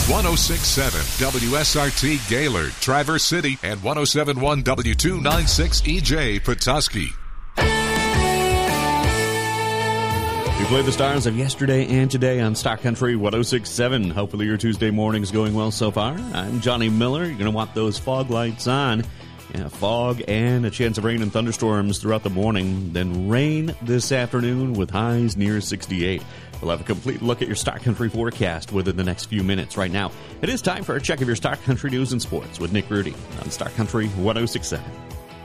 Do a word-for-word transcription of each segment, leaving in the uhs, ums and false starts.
one oh six point seven W S R T Gaylord, Traverse City, and one oh seven point one W two ninety-six E J Petoskey. We play the stars of yesterday and today on Star Country one oh six point seven. Hopefully your Tuesday morning's going well so far. I'm Johnny Miller. You're going to want those fog lights on. Yeah, fog and a chance of rain and thunderstorms throughout the morning. Then rain this afternoon with highs near sixty-eight. We'll have a complete look at your Star Country forecast within the next few minutes. Right now, it is time for a check of your Star Country news and sports with Nick Rudy on Star Country one oh six point seven.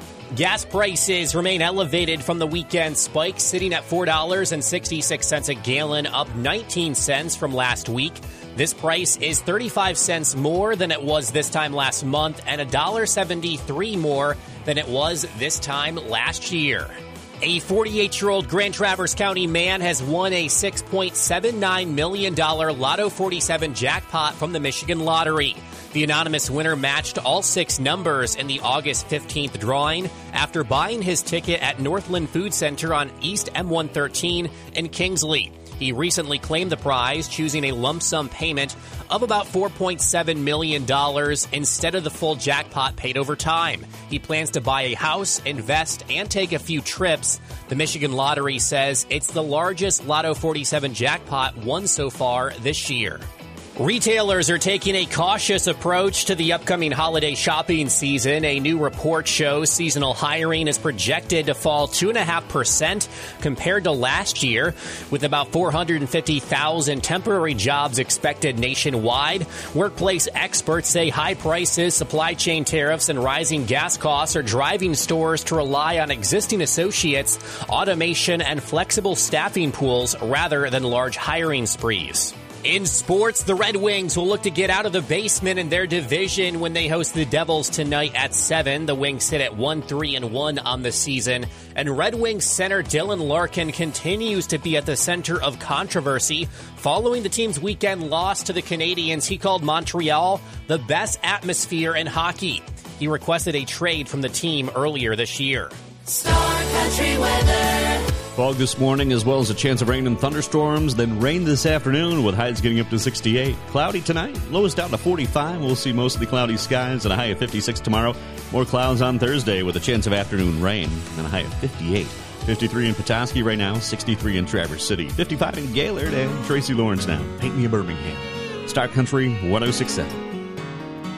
Gas prices remain elevated from the weekend spike, sitting at four dollars and sixty-six cents a gallon, up nineteen cents from last week. This price is thirty-five cents more than it was this time last month and one dollar and seventy-three cents more than it was this time last year. A forty-eight-year-old Grand Traverse County man has won a six point seven nine million dollars Lotto forty-seven jackpot from the Michigan Lottery. The anonymous winner matched all six numbers in the August fifteenth drawing after buying his ticket at Northland Food Center on East M one thirteen in Kingsley. He recently claimed the prize, choosing a lump sum payment of about four point seven million dollars instead of the full jackpot paid over time. He plans to buy a house, invest, and take a few trips. The Michigan Lottery says it's the largest Lotto forty-seven jackpot won so far this year. Retailers are taking a cautious approach to the upcoming holiday shopping season. A new report shows seasonal hiring is projected to fall two point five percent compared to last year, with about four hundred fifty thousand temporary jobs expected nationwide. Workplace experts say high prices, supply chain tariffs, and rising gas costs are driving stores to rely on existing associates, automation, and flexible staffing pools rather than large hiring sprees. In sports, the Red Wings will look to get out of the basement in their division when they host the Devils tonight at seven. The Wings sit at one three and one on the season. And Red Wings center Dylan Larkin continues to be at the center of controversy. Following the team's weekend loss to the Canadiens, he called Montreal the best atmosphere in hockey. He requested a trade from the team earlier this year. Star Country weather. Fog this morning, as well as a chance of rain and thunderstorms. Then rain this afternoon with highs getting up to sixty-eight. Cloudy tonight, lowest down to forty-five. We'll see mostly cloudy skies and a high of fifty-six tomorrow. More clouds on Thursday with a chance of afternoon rain and a high of fifty-eight. fifty-three in Petoskey right now, sixty-three in Traverse City, fifty-five in Gaylord, and Tracy Lawrence now. Paint me a Birmingham. Star Country one oh six point seven.